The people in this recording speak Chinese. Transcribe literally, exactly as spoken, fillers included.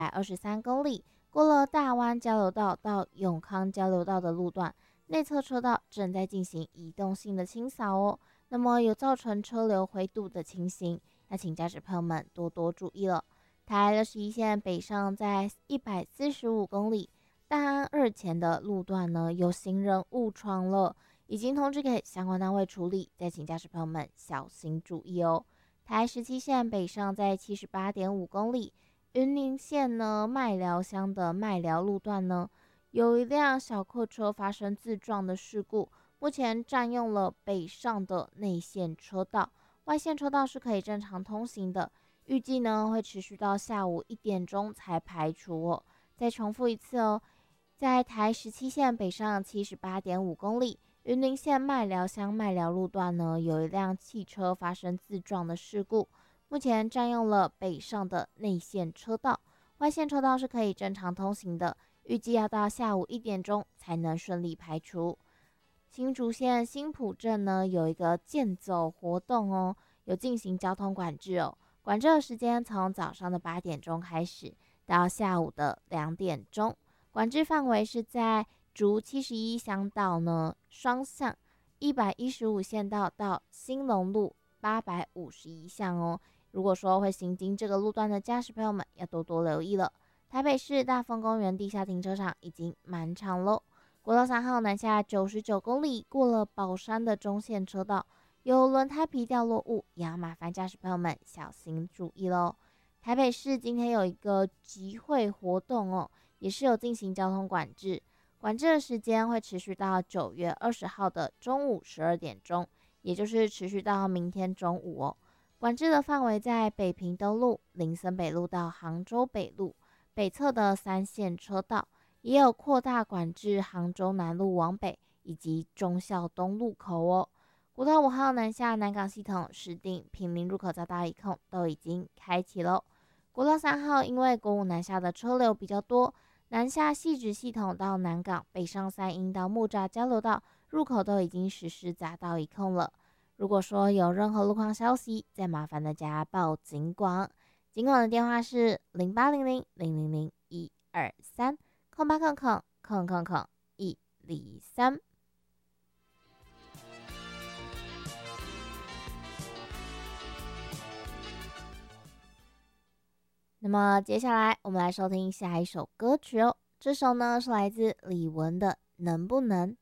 百二十三公里，过了大湾交流道到永康交流道的路段，内侧车道正在进行移动性的清扫哦，那么有造成车流回堵的情形，那请驾驶朋友们多多注意了。台六十一线北上在一百四十五公里，大安二前的路段呢有行人误闯了，已经通知给相关单位处理，再请驾驶朋友们小心注意哦。台十七线北上在七十八点五公里，云林县呢麦寮乡的麦寮路段呢，有一辆小客车发生自撞的事故，目前占用了北上的内线车道，外线车道是可以正常通行的。预计呢会持续到下午一点钟才排除哦。再重复一次哦，在台十七线北上七十八点五公里，云林县麦寮乡麦寮路段呢，有一辆汽车发生自撞的事故，目前占用了北上的内线车道，外线车道是可以正常通行的。预计要到下午一点钟才能顺利排除。新竹县新埔镇呢有一个健走活动哦，有进行交通管制哦。管制的时间从早上的八点钟开始，到下午的两点钟。管制范围是在竹七十一乡道呢双向一百一十五线道到兴隆路八百五十一巷哦。如果说会行经这个路段的驾驶朋友们，要多多留意了。台北市大丰公园地下停车场已经满场喽。国道三号南下九十九公里，过了宝山的中线车道，有轮胎皮掉落物，也要麻烦驾驶朋友们小心注意喽。台北市今天有一个集会活动哦，也是有进行交通管制，管制的时间会持续到九月二十号的中午十二点钟，也就是持续到明天中午哦。管制的范围在北平东路、林森北路到杭州北路北侧的三线车道，也有扩大管制杭州南路往北以及忠孝东路口哦。国道五号南下南港系统石碇、坪林入口匝道一控都已经开启喽。国道三号因为国五南下的车流比较多，南下汐止系统到南港北上三阴到木栅交流道入口都已经实施匝道一控了。如果说有任何路况消息，再麻烦大家报警广。警广的电话是零八零零零零零一二三空八空空空空空一零三。那么接下来我们来收听下一首歌曲哦，这首呢是来自李玟的《能不能》。